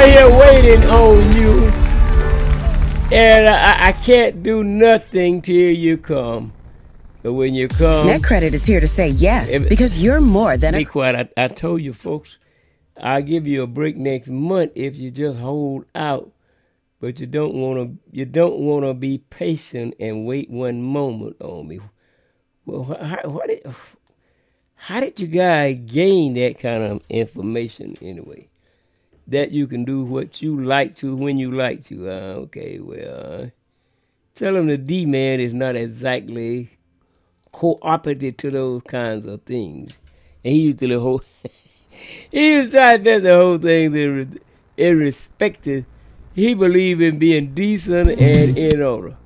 right here waiting on you, and I can't do nothing till you come. But when you come, NetCredit is here to say yes because you're more than be quiet. I told you folks, I'll give you a break next month if you just hold out. But you don't want to be patient and wait one moment on me. Well, how did you guys gain that kind of information anyway? That you can do what you like to when you like to. Okay, well, tell him the D-man is not exactly cooperative to those kinds of things. And he used to the whole, he was trying to the whole thing in respect to, he believed in being decent and in order.